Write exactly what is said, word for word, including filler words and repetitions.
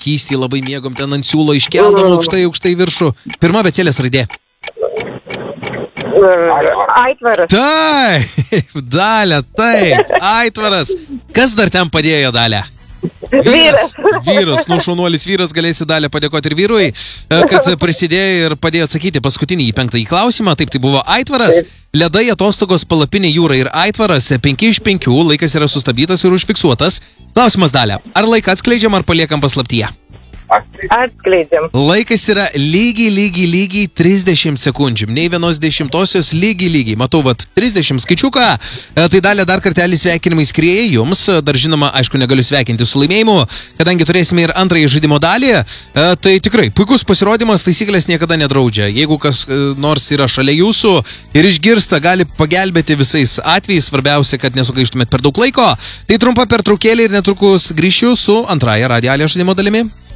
vaikystėje labai mėgom ten ant siūlo iškeldam aukštai, aukštai viršų. Pirma abėcėlės raidė. Aitvaras. Taip, Dalia, taip, Aitvaras. Kas dar ten padėjo, Dalia? Vyras. Vyras, nu šaunuolis vyras, galėsi Dalia padėkoti ir vyrui, kad prisidėjo ir padėjo atsakyti paskutinį į penktąjį klausimą. Taip, tai buvo Aitvaras, ledai, atostogos, palapinė, jūra ir Aitvaras. Penki iš penkių, laikas yra sustabdytas ir užfiksuotas. Klausimas, Dalia, ar laiką atskleidžiam ar paliekam paslaptyje? Atskleidžiam. Laikas yra lygiai, lygiai, lygiai trisdešimt sekundžių. Nei vienos dešimtosios lygiai, lygiai. Matau, vat, trisdešimt skaičiuką. Tai Dalia, dar kartelį sveikinimai skrieja jums. Dar žinoma, aišku, negaliu sveikinti su laimėjimu, kadangi turėsime ir antrąjį žaidimo dalį. Tai tikrai, puikus pasirodymas, taisyklės niekada nedraudžia. Jeigu kas nors yra šalia jūsų ir išgirsta, gali pagelbėti visais atvejais. Svarbiausia, kad nesugaištumėt per daug laiko. Tai trumpa pertraukėlė ir netrukus grįšiu su antrąja Radio Alė žaidimo dalimi.